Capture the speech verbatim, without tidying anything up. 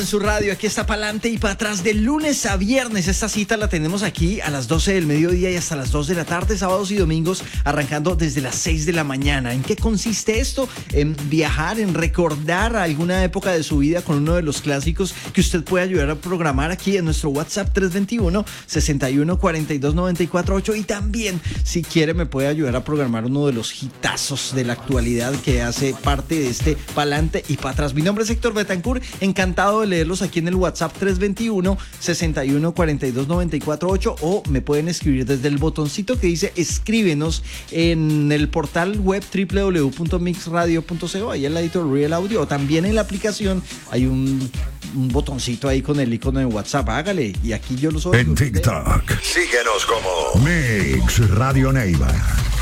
En su radio, aquí está pa'lante y para atrás de lunes a viernes. Esta cita la tenemos aquí a las doce del mediodía y hasta las dos de la tarde, sábados y domingos, arrancando desde las seis de la mañana. ¿En qué consiste esto? En viajar, en recordar alguna época de su vida con uno de los clásicos que usted puede ayudar a programar aquí en nuestro WhatsApp tres dos uno, seis uno cuatro dos, nueve cuatro ocho. Y también, si quiere, me puede ayudar a programar uno de los hitazos de la actualidad que hace parte de este pa'lante y para atrás. Mi nombre es Héctor Betancourt, encantado de leerlos aquí en el WhatsApp tres dos uno, seis uno cuatro dos, nueve cuatro ocho, o me pueden escribir desde el botoncito que dice escríbenos en el portal web doble u doble u doble u punto mix radio punto co, ahí al ladito Real Audio, o también en la aplicación hay un, un botoncito ahí con el icono de WhatsApp. Hágale, y aquí yo los oigo. En TikTok síguenos como Mix Radio Neiva.